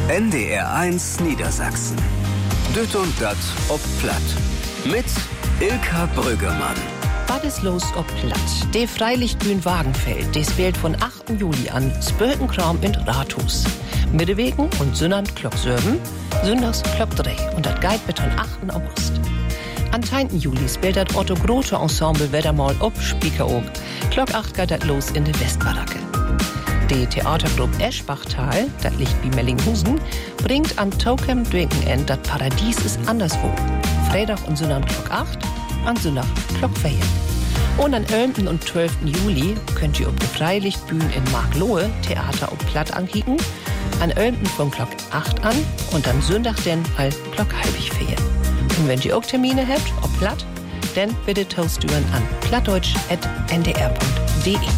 NDR1 Niedersachsen. Düt und dat ob Platt. Mit Ilka Brüggemann. Was ist los ob Platt? De Freilichtbühn Wagenfeld, des wählt von 8. Juli an Spökenkram in Rathus. Mittewegen und Sünnand Klock 7, Sündags Klock 3 und dat Guide bis 8. August. Am 10. Juli spielt das Otto Grote Ensemble wieder mal ob Spiekeroog. Klock 8 geht das los in der Westbaracke. Die Theatergruppe Eschbachtal, das liegt bei Mellinghusen, bringt am Tokem Dünkenend das Paradies ist anderswo. Freitag und Sonntag Klock 8, an Sonntag Klock 4. Und am 11. und 12. Juli könnt ihr auf der Freilichtbühne in Marklohe Theater auf Platt ankicken. An 11. von Klock 8 an und am Sonntag dann all Klock 3:30. Und wenn ihr auch Termine habt auf Platt, dann bitte toastüren an plattdeutsch@ndr.de.